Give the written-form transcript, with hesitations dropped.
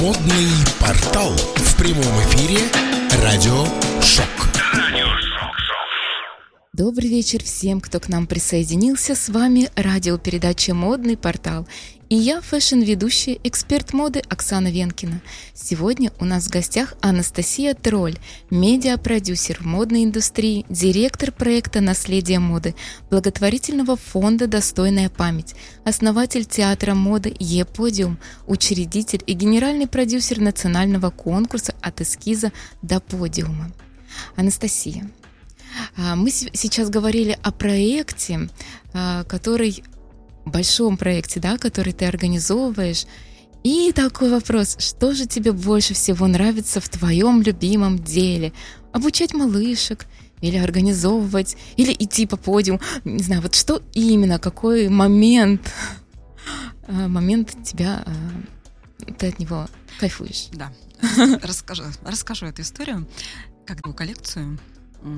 Модный портал. В прямом эфире Радио Шок. Добрый вечер всем, кто к нам присоединился. С вами радиопередача «Модный портал». И я, фэшн-ведущая, эксперт моды Оксана Венкина. Сегодня у нас в гостях Анастасия Троль, медиапродюсер в модной индустрии, директор проекта «Наследие моды», благотворительного фонда «Достойная память», основатель театра моды «Е-подиум», учредитель и генеральный продюсер национального конкурса «От эскиза до подиума». Анастасия, мы сейчас говорили о проекте, большом проекте, да, который ты организовываешь. И такой вопрос: что же тебе больше всего нравится в твоем любимом деле? Обучать малышек, или организовывать, или идти по подиуму? Не знаю, вот что именно, какой момент тебя, ты от него кайфуешь? Да, расскажу эту историю. Как коллекцию